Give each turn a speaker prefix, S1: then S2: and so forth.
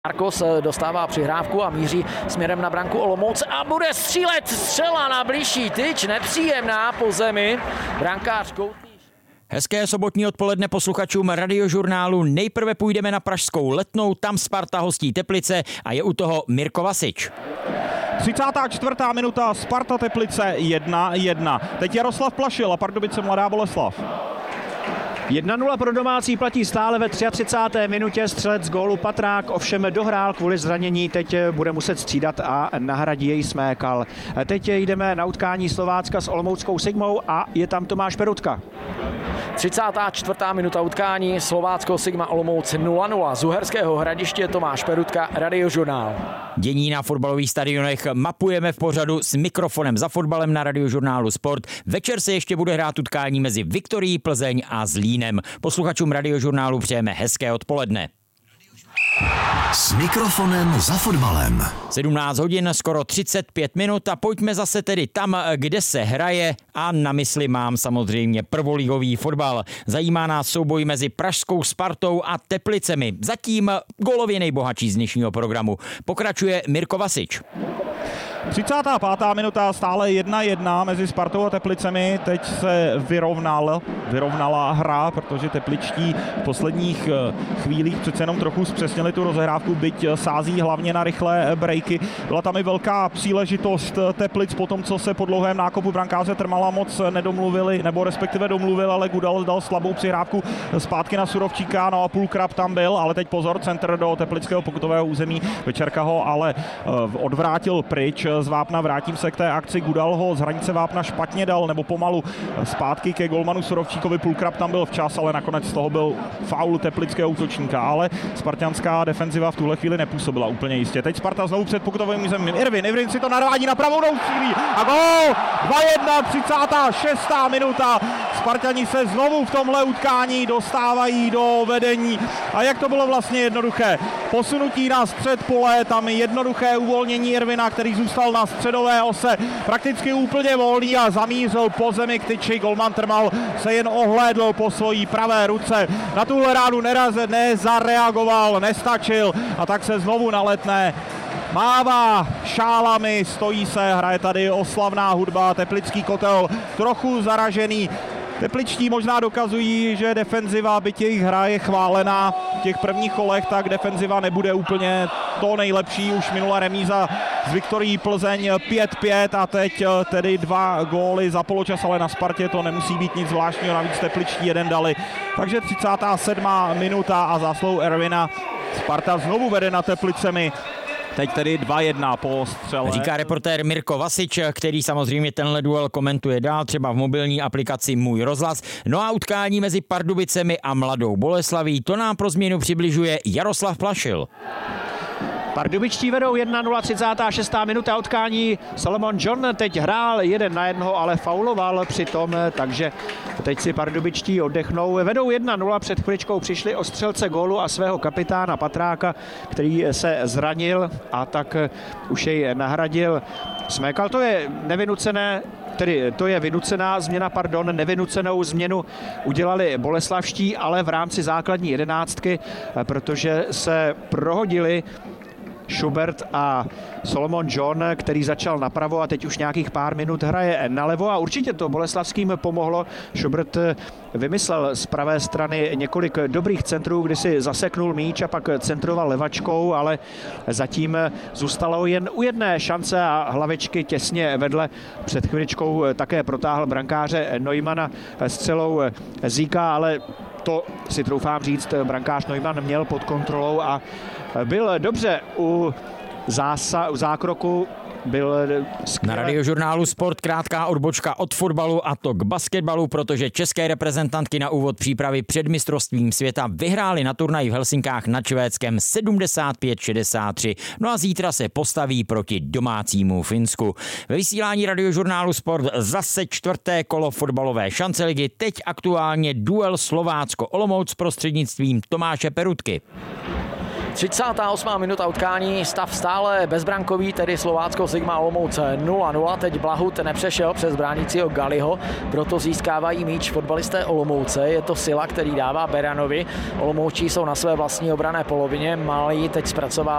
S1: Markos dostává přihrávku a míří směrem na branku Olomouce a bude střílet, střela na bližší tyč, nepříjemná po zemi. Brankář Koutný.
S2: Hezké sobotní odpoledne posluchačům Radiožurnálu. Nejprve půjdeme na pražskou Letnou, tam Sparta hostí Teplice a je u toho Mirko Vasič.
S3: 34. minuta, Sparta Teplice 1-1. Teď Jaroslav Plašil a Pardubice Mladá Boleslav.
S4: 1-0 pro domácí platí stále ve 33. minutě. Střelec gólu Patrák ovšem dohrál kvůli zranění, teď bude muset střídat a nahradí jej Smékal. Teď jdeme na utkání Slovácka s Olomouckou Sigmou a je tam Tomáš Perutka.
S1: 34. minuta utkání Slovácko Sigma Olomouc 0-0. Z Uherského Hradiště Tomáš Perutka, Radiožurnál.
S2: Dění na fotbalových stadionech mapujeme v pořadu s mikrofonem za fotbalem na Radiožurnálu Sport. Večer se ještě bude hrát utkání mezi Viktorií Plzeň a Zlínem. Posluchačům Radiožurnálu přejeme hezké odpoledne.
S5: S mikrofonem za fotbalem.
S2: 17 hodin, skoro 35 minut a pojďme zase tedy tam, kde se hraje a na mysli mám samozřejmě prvoligový fotbal. Zajímá nás souboj mezi pražskou Spartou a Teplicemi. Zatím gólově nejbohatší z dnešního programu. Pokračuje Mirko Vasič.
S3: 35. minuta, stále 1-1 mezi Spartou a Teplicemi. Teď se vyrovnala hra, protože tepličtí v posledních chvílích přece jenom trochu zpřesnili tu rozehrávku, byť sází hlavně na rychlé breaky. Byla tam i velká příležitost Teplic po tom, co se po dlouhém nákopu brankáře Trmala moc nedomluvili, nebo respektive domluvil, ale Gudal dal slabou přihrávku zpátky na Surovčíka, no a Půlkrab tam byl, ale teď pozor, centr do teplického pokutového území. Večerka ho ale odvrátil pryč z Vápna, vrátím se k té akci, Gudal ho z hranice Vápna špatně dal, nebo pomalu zpátky ke golmanu Surovčíkovi, Půlkrab tam byl včas, ale nakonec z toho byl faul teplického útočníka, ale spartanská defenziva v tuhle chvíli nepůsobila úplně jistě. Teď Sparta znovu před pokutovým územím, Irvin si to narvádí na pravou nohu a gól! 2-1, 36. minuta. Spartani se znovu v tomhle utkání dostávají do vedení. A jak to bylo vlastně jednoduché? Posunutí na střed pole, tam jednoduché uvolnění Irvina, který zůstal na středové ose, prakticky úplně volný a zamířil po zemi k tyči. Golman Trmal se jen ohlédl po svojí pravé ruce. Na tuhle ránu nezareagoval, nestačil a tak se znovu na Letné mává šálami, stojí se, hraje tady oslavná hudba, teplický kotel trochu zaražený. Tepličtí možná dokazují, že defenziva, byť jejich hra je chválená v těch prvních kolech, tak defenziva nebude úplně to nejlepší. Už minulá remíza z Viktorií Plzeň 5-5 a teď tedy 2 góly za poločas, ale na Spartě to nemusí být nic zvláštního, navíc tepličtí jeden dali. Takže 37. minuta a zásluhou Ervina Sparta znovu vede nad Teplicemi. Teď tedy 2-1 po střele.
S2: Říká reportér Mirko Vasič, který samozřejmě tenhle duel komentuje dál, třeba v mobilní aplikaci Můj rozhlas. No a utkání mezi Pardubicemi a Mladou Boleslaví, to nám pro změnu přibližuje Jaroslav Plašil.
S4: Pardubičtí vedou 1-0, 36. minuta utkání. Solomon John teď hrál 1-1, ale fauloval přitom, takže teď si pardubičtí oddechnou. Vedou 1-0, před chviličkou přišli o střelce gólu a svého kapitána Patráka, který se zranil a tak už jej nahradil Smékal. To je nevynucené, tedy to je vynucená změna, nevynucenou změnu udělali boleslavští, ale v rámci základní jedenáctky, protože se prohodili Schubert a Solomon John, který začal napravo a teď už nějakých pár minut hraje nalevo a určitě to boleslavským pomohlo. Schubert vymyslel z pravé strany několik dobrých centrů, kdy si zaseknul míč a pak centroval levačkou, ale zatím zůstalo jen u jedné šance a hlavičky těsně vedle. Před chviličkou také protáhl brankáře Neumana střelou Zíka, ale to si troufám říct, brankář Neumann měl pod kontrolou a byl dobře u zákroku.
S2: Na Radiožurnálu Sport krátká odbočka od fotbalu a to k basketbalu, protože české reprezentantky na úvod přípravy před mistrovstvím světa vyhrály na turnaji v Helsinkách nad Švédskem 75-63. No a zítra se postaví proti domácímu Finsku. Ve vysílání Radiožurnálu Sport zase 4. kolo fotbalové šance ligy, teď aktuálně duel Slovácko-Olomouc prostřednictvím Tomáše Perutky.
S1: 38. minuta utkání, stav stále bezbrankový, tedy Slovácko Sigma Olomouc 0-0. Teď Blahut nepřešel přes bránícího Galiho, proto získávají míč fotbalisté Olomouce. Je to Sila, který dává Beranovi. Olomoučí jsou na své vlastní obranné polovině, Malý teď zpracovává